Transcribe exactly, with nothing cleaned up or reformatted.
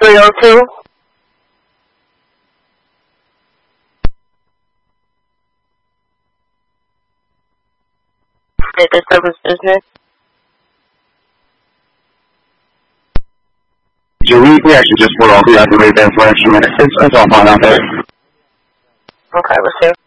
three oh two. State disturbance business. Yeah, we, we actually just put all the activated information in. It's, it's all fine out there. Okay, receive.